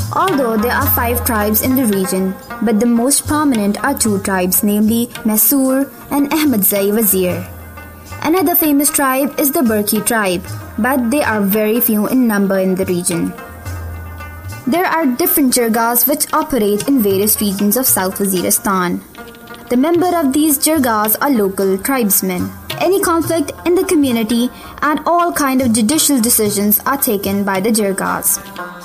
Although there are 5 tribes in the region, but the most prominent are 2 tribes, namely Mysore and Ahmadzai Wazir. Another famous tribe is the Burki tribe, but they are very few in number in the region. There are different jirgas which operate in various regions of South Waziristan. The members of these jirgas are local tribesmen. Any conflict in the community and all kind of judicial decisions are taken by the jirgas.